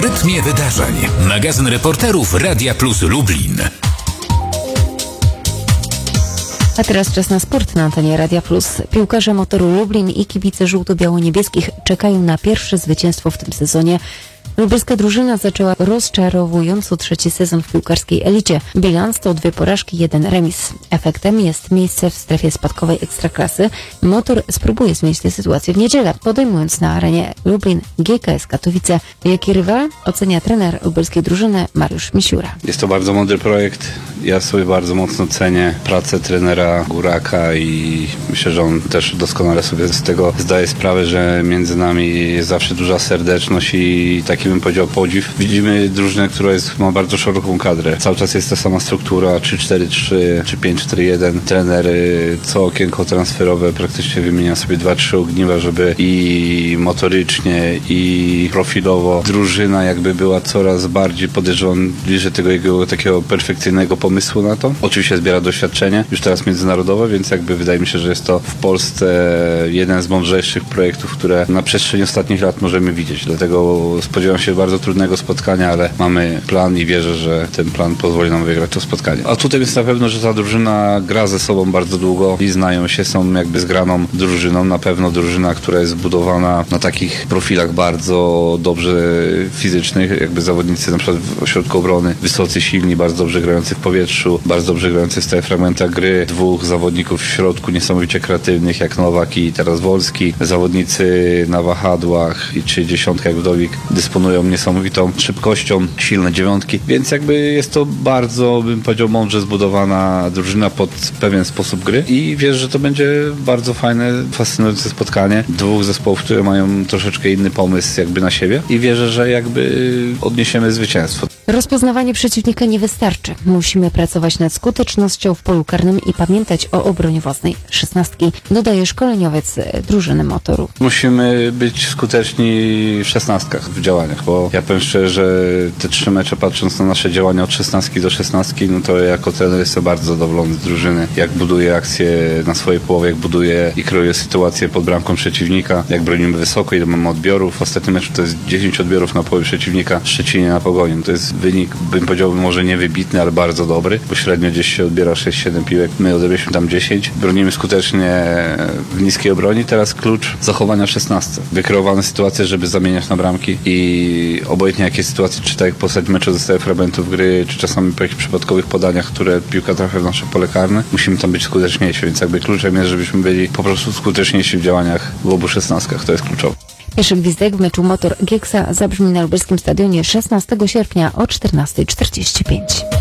rytmie wydarzeń. Magazyn reporterów Radia Plus Lublin. A teraz czas na sport na antenie Radia Plus. Piłkarze Motoru Lublin i kibice żółto-biało-niebieskich czekają na pierwsze zwycięstwo w tym sezonie. Lubelska drużyna zaczęła rozczarowująco trzeci sezon w piłkarskiej elicie. Bilans to 2 porażki, 1 remis. Efektem jest miejsce w strefie spadkowej Ekstraklasy. Motor spróbuje zmienić tę sytuację w niedzielę, podejmując na arenie Lublin GKS Katowice. Jaki rywal ocenia trener lubelskiej drużyny Mariusz Misiura. Jest to bardzo mądry projekt. Ja sobie bardzo mocno cenię pracę trenera Góraka i myślę, że on też doskonale sobie z tego zdaje sprawę, że między nami jest zawsze duża serdeczność i taki bym powiedział podziw. Widzimy drużynę, która ma bardzo szeroką kadrę. Cały czas jest ta sama struktura 3-4-3 czy 5-4-1. Trener co okienko transferowe praktycznie wymienia sobie 2-3 ogniwa, żeby i motorycznie i profilowo drużyna jakby była coraz bardziej, podejrzewam, bliżej tego jego takiego perfekcyjnego pomysłu na to. Oczywiście zbiera doświadczenie, już teraz międzynarodowe, więc jakby wydaje mi się, że jest to w Polsce jeden z mądrzejszych projektów, które na przestrzeni ostatnich lat możemy widzieć. Dlatego spodziewam się bardzo trudnego spotkania, ale mamy plan i wierzę, że ten plan pozwoli nam wygrać to spotkanie. Atutem jest na pewno, że ta drużyna gra ze sobą bardzo długo i znają się, są jakby zgraną drużyną. Na pewno drużyna, która jest zbudowana na takich profilach bardzo dobrze fizycznych, jakby zawodnicy na przykład w ośrodku obrony, wysocy, silni, bardzo dobrze grający w powietrzu, bardzo dobrze grający w stałych fragmentach gry. 2 zawodników w środku niesamowicie kreatywnych, jak Nowak i teraz Wolski. Zawodnicy na wahadłach czy dziesiątka jak Wdowik dysponują niesamowitą szybkością, silne 9, więc jakby jest to bardzo, bym powiedział, mądrze zbudowana drużyna pod pewien sposób gry i wierzę, że to będzie bardzo fajne, fascynujące spotkanie 2 zespołów, które mają troszeczkę inny pomysł jakby na siebie i wierzę, że jakby odniesiemy zwycięstwo. Rozpoznawanie przeciwnika nie wystarczy. Musimy pracować nad skutecznością w polu karnym i pamiętać o obronie własnej 16, dodaje szkoleniowiec drużyny Motoru. Musimy być skuteczni w 16 w działaniach, bo ja powiem szczerze, że te 3 mecze, patrząc na nasze działania od 16 do 16, no to jako trener jestem bardzo zadowolony z drużyny, jak buduje akcję na swojej połowie, jak buduje i kreuje sytuację pod bramką przeciwnika, jak bronimy wysoko, ile mamy odbiorów. W ostatnim meczu to jest 10 odbiorów na połowie przeciwnika, Szczecinie na Pogoni. To jest wynik, bym powiedział, może nie wybitny, ale bardzo dobry, bo średnio gdzieś się odbiera 6-7 piłek, my odebraliśmy tam 10. Bronimy skutecznie w niskiej obronie, teraz klucz zachowania w 16. Wykreowane sytuacje, żeby zamieniać na bramki i obojętnie jakie sytuacje, czy tak jak po ostatnim meczu zostaje fragmentów gry, czy czasami po jakichś przypadkowych podaniach, które piłka trafia w nasze pole karne, musimy tam być skuteczniejsi, więc jakby kluczem jest, żebyśmy byli po prostu skuteczniejsi w działaniach w obu 16. To jest kluczowe. Pierwszy gwizdek w meczu Motor Gieksa zabrzmi na lubelskim stadionie 16 sierpnia o 14:45.